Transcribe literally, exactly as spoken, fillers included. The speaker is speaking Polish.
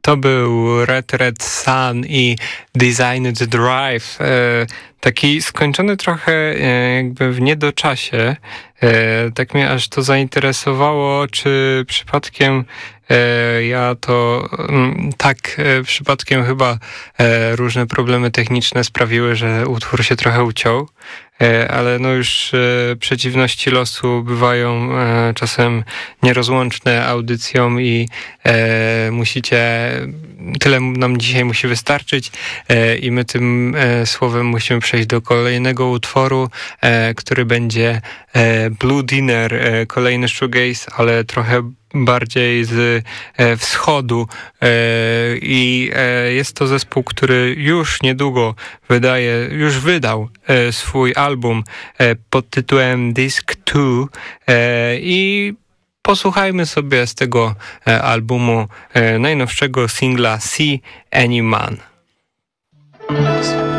To był Red Red Sun i Designed Drive. Taki skończony trochę jakby w niedoczasie. Tak mnie aż to zainteresowało, czy przypadkiem ja to tak przypadkiem chyba różne problemy techniczne sprawiły, że utwór się trochę uciął. Ale no już przeciwności losu bywają czasem nierozłączne audycją i musicie, tyle nam dzisiaj musi wystarczyć i my tym słowem musimy przejść do kolejnego utworu, który będzie Blue Dinner, kolejny shoegaze, ale trochę bardziej z e, wschodu e, i e, jest to zespół, który już niedługo wydaje, już wydał e, swój album e, pod tytułem Disc dwa e, i posłuchajmy sobie z tego e, albumu e, najnowszego singla See Any Man.